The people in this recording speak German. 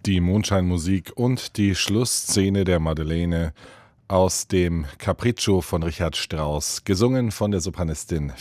Die Mondscheinmusik und die Schlussszene der Madeleine aus dem Capriccio von Richard Strauss, gesungen von der Sopranistin